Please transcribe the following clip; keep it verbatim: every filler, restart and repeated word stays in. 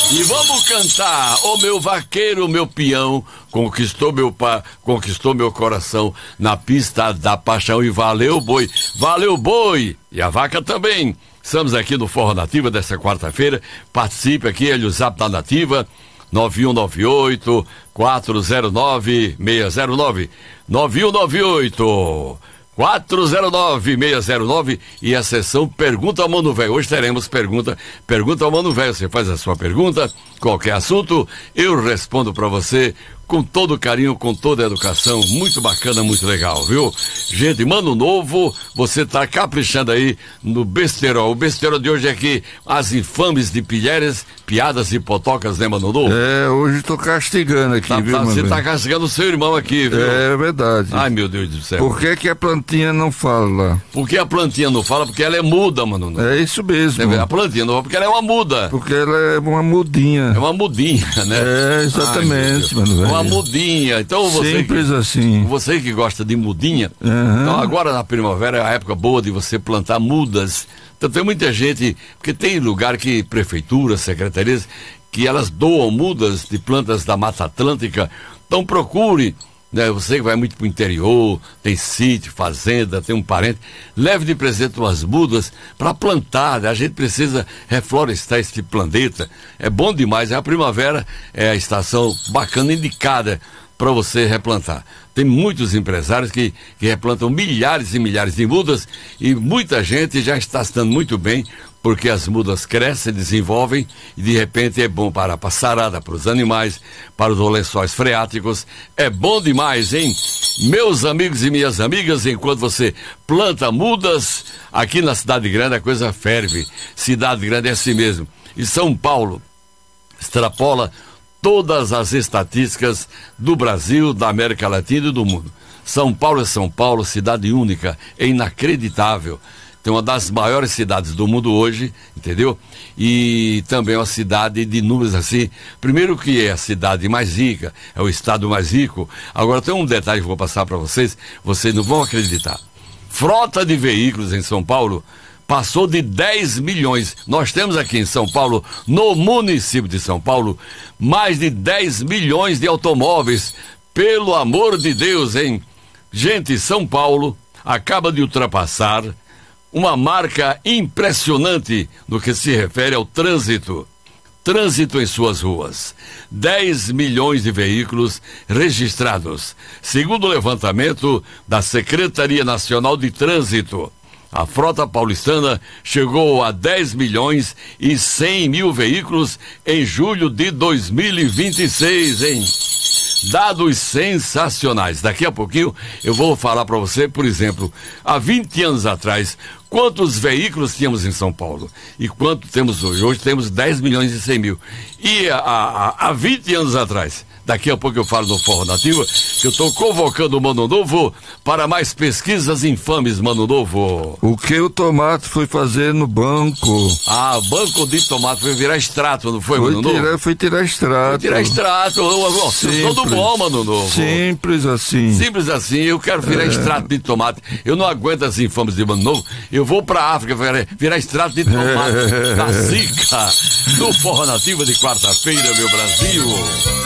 E vamos cantar, ô meu vaqueiro, meu peão, conquistou meu pa, conquistou meu coração na pista da paixão e valeu boi, valeu boi, e a vaca também. Estamos aqui no Forró Nativa desta quarta-feira, participe aqui, ele o zap da Nativa, nove um nove oito, quatro zero nove, seis zero nove, nove um nove oito, quatro zero nove, seis zero nove e a sessão Pergunta ao Mano Velho. Hoje teremos pergunta, pergunta ao Mano Velho. Você faz a sua pergunta, qualquer assunto, eu respondo para você com todo carinho, com toda a educação, muito bacana, muito legal, viu? Gente, Mano Novo, você tá caprichando aí no besterol. O besterol de hoje é que as infames de pilhérias, piadas e potocas, né, Mano Novo? É, hoje tô castigando aqui, tá, viu, tá, Mano? Você tá castigando o seu irmão aqui, viu? É verdade. Ai, meu Deus do céu. Por que que a plantinha não fala? Por que a plantinha não fala? Porque ela é muda, Mano Novo. É isso mesmo. A plantinha não fala porque ela é uma muda. Porque ela é uma mudinha. É uma mudinha, né? É, exatamente, Ai, Mano Velho. Uma mudinha. Então você Simples que, assim. Você que gosta de mudinha, uhum. Então agora na primavera é a época boa de você plantar mudas. Então tem muita gente, porque tem lugar que prefeituras, secretarias, que elas doam mudas de plantas da Mata Atlântica. Então procure, né, você que vai muito pro interior, tem sítio, fazenda, tem um parente, leve de presente umas mudas para plantar, né? A gente precisa reflorestar este planeta. É bom demais, a primavera é a estação bacana, indicada para você replantar. Tem muitos empresários que, que replantam milhares e milhares de mudas e muita gente já está se dando muito bem porque as mudas crescem, desenvolvem e de repente é bom para a passarada, para os animais, para os lençóis freáticos. É bom demais, hein? Meus amigos e minhas amigas, enquanto você planta mudas, aqui na Cidade Grande a coisa ferve. Cidade Grande é assim mesmo. E São Paulo extrapola todas as estatísticas do Brasil, da América Latina e do mundo. São Paulo é São Paulo, cidade única, é inacreditável. Tem uma das maiores cidades do mundo hoje, entendeu? E também é uma cidade de números assim. Primeiro que é a cidade mais rica, é o estado mais rico. Agora tem um detalhe que eu vou passar para vocês, vocês não vão acreditar. Frota de veículos em São Paulo passou de dez milhões. Nós temos aqui em São Paulo, no município de São Paulo, mais de dez milhões de automóveis. Pelo amor de Deus, hein? Gente, São Paulo acaba de ultrapassar uma marca impressionante no que se refere ao trânsito. Trânsito em suas ruas. dez milhões de veículos registrados, segundo o levantamento da Secretaria Nacional de Trânsito. A frota paulistana chegou a dez milhões e cem mil veículos em julho de dois mil e vinte e seis, hein? Dados sensacionais. Daqui a pouquinho eu vou falar para você, por exemplo, há vinte anos atrás, quantos veículos tínhamos em São Paulo e quanto temos hoje? Hoje temos dez milhões e cem mil. E há vinte anos atrás, daqui a pouco eu falo no Forró Nativa, que eu estou convocando o Mano Novo para mais pesquisas infames, Mano Novo. O que o tomate foi fazer no banco? Ah, banco de tomate foi virar extrato, não foi, foi Mano tirar, Novo? Foi tirar extrato. Foi tirar extrato. Tudo bom, Mano Novo. Simples assim. Simples assim, eu quero virar é. extrato de tomate. Eu não aguento as infames de Mano Novo. Eu vou pra África virar, virar extrato de tomate. É. Da Zica, no Forró Nativa de quarta-feira, meu Brasil.